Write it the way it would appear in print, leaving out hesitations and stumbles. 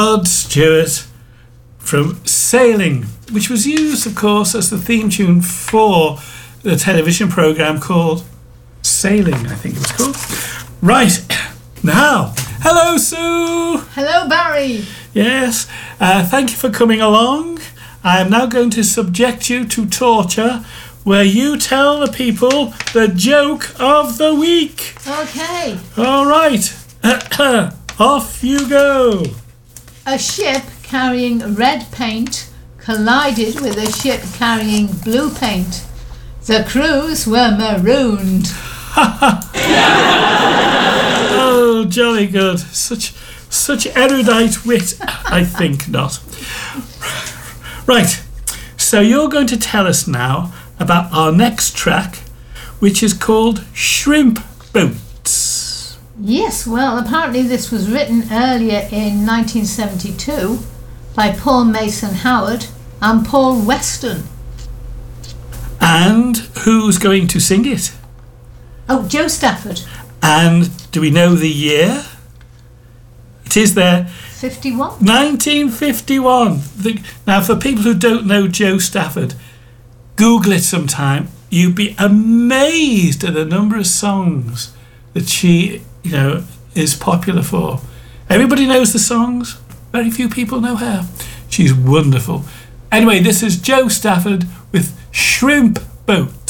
Rod Stewart from Sailing, which was used, of course, as the theme tune for the television programme called Sailing, I think it was called. Right, now, hello Sue! Hello Barry! Yes, thank you for coming along. I am now going to subject you to torture where you tell the people the joke of the week. Okay. All right, off you go. A ship carrying red paint collided with a ship carrying blue paint. The crews were marooned. Oh, jolly good. Such erudite wit. I think not. Right, so you're going to tell us now about our next track, which is called Shrimp Boats. Yes, well, apparently this was written earlier in 1972 by Paul Mason Howard and Paul Weston. And who's going to sing it? Oh, Joe Stafford. And do we know the year? It is there. 51. 1951. Now, for people who don't know Joe Stafford, Google it sometime. You'd be amazed at the number of songs that she, is popular for. Everybody knows the songs. Very few people know her. She's wonderful. Anyway, this is Joe Stafford with Shrimp Boat.